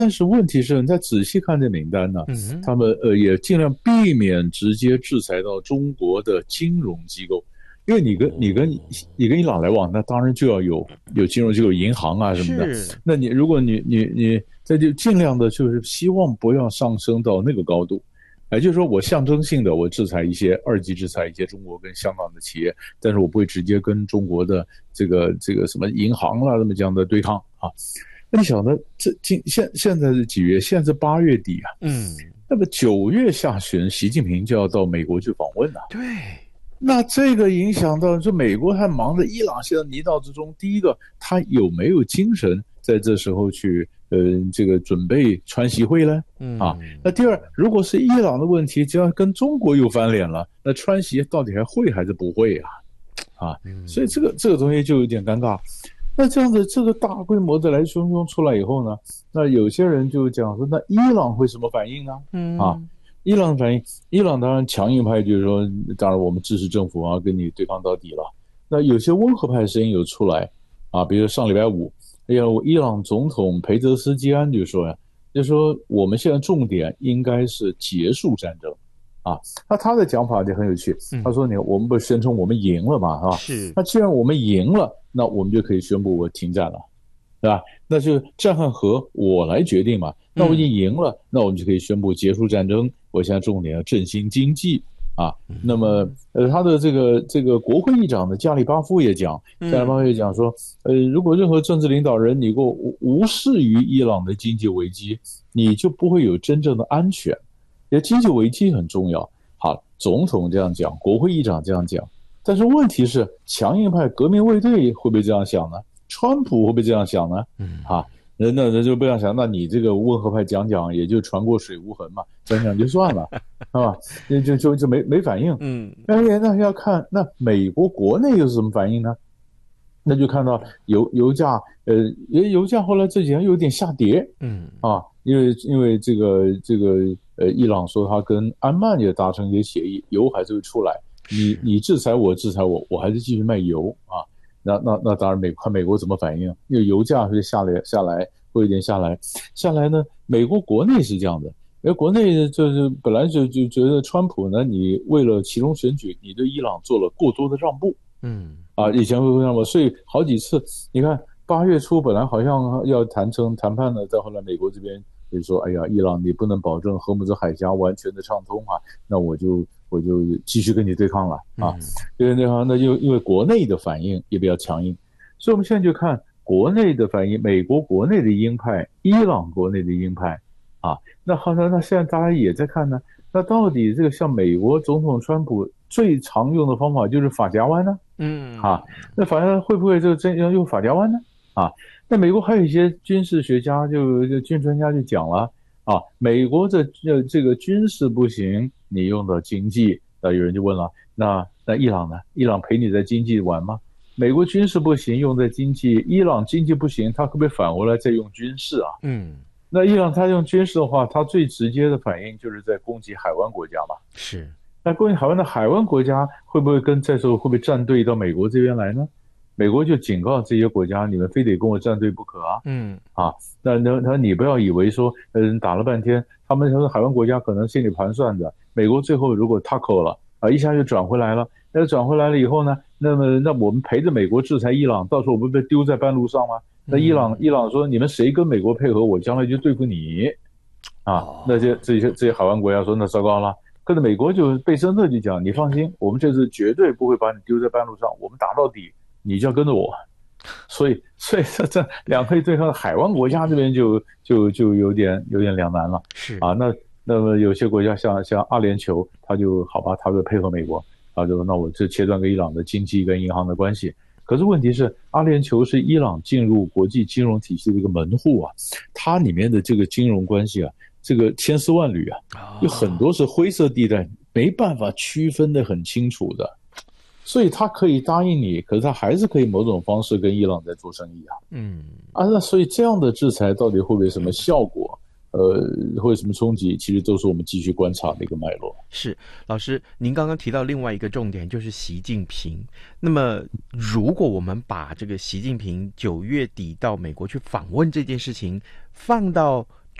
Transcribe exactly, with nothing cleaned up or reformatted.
但是问题是，你再仔细看这名单呢， 嗯他们呃也尽量避免直接制裁到中国的金融机构，因为你跟你跟你跟伊朗来往，那当然就要有有金融机构、银行啊什么的。 是那你如果你你你这就尽量的就是希望不要上升到那个高度。也就是说，我象征性的我制裁一些二级制裁一些中国跟香港的企业，但是我不会直接跟中国的这个这个什么银行啦这么这样的对抗啊。那你晓得，这今现现在是几月？现在是八月底啊。 嗯， 那么九月下旬，习近平就要到美国去访问了。 对， 那这个影响到，就美国还忙着，伊朗现在泥淖之中。第一个，他有没有精神在这时候去呃这个准备川习会呢？ 嗯啊，那第二，如果是伊朗的问题，只要跟中国又翻脸了，那川习到底还会还是不会啊？啊，所以这个这个东西就有点尴尬。那这样子，这个大规模的来汹汹出来以后呢，那有些人就讲说，那伊朗会什么反应呢？ 嗯啊，伊朗反应，伊朗当然强硬派就是说，当然我们支持政府啊，跟你对抗到底了。那有些温和派的声音有出来啊，比如上礼拜五，哎呀，伊朗总统裴泽斯基安就说呀，就说我们现在重点应该是结束战争。啊，那他的讲法就很有趣。他说：“你我们不是声称我们赢了嘛，是吧？ 是。 那既然我们赢了，那我们就可以宣布我停战了，对吧？那就战和和我来决定嘛。那我已经赢了，那我们就可以宣布结束战争。我现在重点要振兴经济啊。那么，呃，他的这个这个国会议长的加里巴夫也讲，加里巴夫也讲说，呃，如果任何政治领导人你给我无视于伊朗的经济危机，你就不会有真正的安全。”因为经济危机很重要，好，总统这样讲，国会议长这样讲，但是问题是，强硬派革命卫队会不会这样想呢？川普会不会这样想呢？嗯，啊，那那人就不这样想，那你这个温和派讲讲，也就船过水无痕嘛，讲讲就算了，是吧？就就就就没没反应。嗯，而且那要看那美国国内又是什么反应呢？那就看到油油价，呃，油价后来这几天有点下跌。嗯，啊。因为因为这个这个呃，伊朗说他跟安曼也达成一些协议，油还是会出来。你你制裁我，制裁我，我还是继续卖油啊。那那那当然美看美国怎么反应，因为油价会下来下来，会有点下来。下来呢，美国国内是这样的，因为国内就是本来就就觉得川普呢，你为了其中选举，你对伊朗做了过多的让步。嗯，啊，以前会让步，所以好几次你看。八月初本来好像要谈成谈判的，再后来美国这边就说：“哎呀，伊朗你不能保证荷姆兹海峡完全的畅通啊，那我就我就继续跟你对抗了啊。”因为对抗，那就因为国内的反应也比较强硬，所以我们现在就看国内的反应，美国国内的鹰派，伊朗国内的鹰派啊。那好像那现在大家也在看呢，那到底这个像美国总统川普最常用的方法就是法夹湾呢？嗯，啊，那法夹湾会不会这个真要用法夹湾呢？啊，那美国还有一些军事学家就就军专家就讲了啊，美国的这这个军事不行，你用到经济，那有人就问了，那那伊朗呢？伊朗陪你在经济玩吗？美国军事不行，用在经济，伊朗经济不行，他可不可以反过来再用军事啊？嗯，那伊朗他用军事的话，他最直接的反应就是在攻击海湾国家嘛。 是， 那攻击海湾的海湾国家会不会跟这时候会不会站队到美国这边来呢？美国就警告这些国家，你们非得跟我站队不可啊！嗯，啊，那那那你不要以为说，嗯，打了半天，他们说海湾国家可能心里盘算着，美国最后如果 tackle 了啊，一下就转回来了，那转回来了以后呢，那么那我们陪着美国制裁伊朗，到时候我们被丢在半路上吗？那伊朗、嗯、伊朗说，你们谁跟美国配合，我将来就对付你，啊，那些这些这些海湾国家说，那糟糕了。可是美国就贝森特就讲，你放心，我们这次绝对不会把你丢在半路上，我们打到底。你就要跟着我，所以所以这这两会对抗海湾国家这边就就就有点有点两难了。 是啊，那那么有些国家像像阿联酋，他就好吧，他就配合美国，啊，就那我这切断跟伊朗的经济跟银行的关系。可是问题是，阿联酋是伊朗进入国际金融体系的一个门户啊，它里面的这个金融关系啊，这个千丝万缕啊，有很多是灰色地带，没办法区分得很清楚的。所以他可以答应你，可是他还是可以某种方式跟伊朗在做生意啊。嗯，啊，那所以这样的制裁到底会不会有什么效果？呃，会有什么冲击？其实都是我们继续观察的一个脉络。 是，老师，您刚刚提到另外一个重点就是习近平。那么，如果我们把这个习近平九月底到美国去访问这件事情放到